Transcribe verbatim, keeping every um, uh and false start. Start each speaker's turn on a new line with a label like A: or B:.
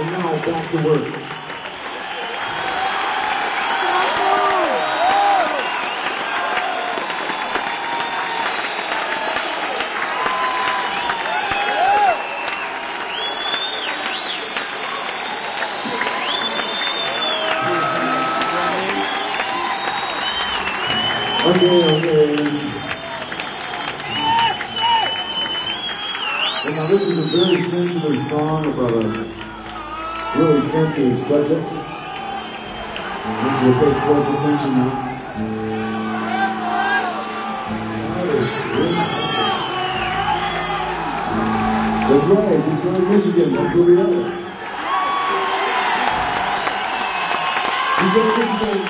A: And now back to work. Okay, okay. And now this is a very sensitive song about a really sensitive subject. I want you to pay close attention now. Stylish, very stylish. That's right, Detroit, Michigan, that's where we are. Detroit, Michigan.